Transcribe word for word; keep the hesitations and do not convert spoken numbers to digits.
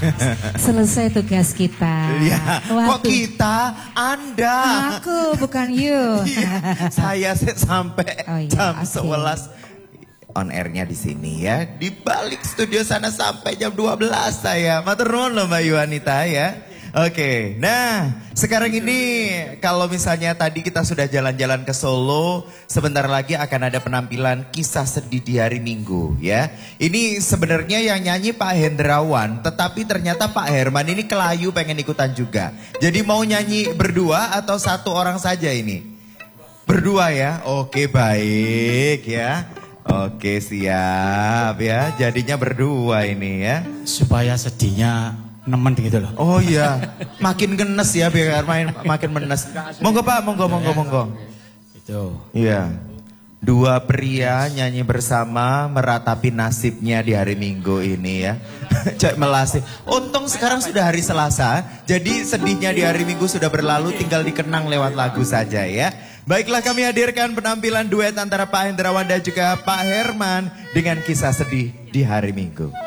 Selesai tugas kita. Ya, kok kita? Anda. Aku, bukan you. Ya, saya sih sampai oh, iya, jam okay. sebelas on airnya di sini ya. Di balik studio sana sampai jam dua belas saya. Matur nuwun loh Mbak Yuanita ya. Oke, nah sekarang ini kalau misalnya tadi kita sudah jalan-jalan ke Solo, sebentar lagi akan ada penampilan kisah sedih di hari Minggu ya. Ini sebenarnya yang nyanyi Pak Hendrawan, tetapi ternyata Pak Herman ini kelayu pengen ikutan juga. Jadi mau nyanyi berdua atau satu orang saja ini? Berdua ya, oke baik ya. Oke siap ya, jadinya berdua ini ya. Supaya sedihnya nemen gitu loh. Oh iya, makin genes ya biar main makin menes. Monggo Pak, monggo monggo monggo. Itu. Iya. Dua pria nyanyi bersama meratapi nasibnya di hari Minggu ini ya. Cek melasih. Untung sekarang sudah hari Selasa, jadi sedihnya di hari Minggu sudah berlalu, tinggal dikenang lewat lagu saja ya. Baiklah kami hadirkan penampilan duet antara Pak Hendrawan dan juga Pak Herman dengan kisah sedih di hari Minggu.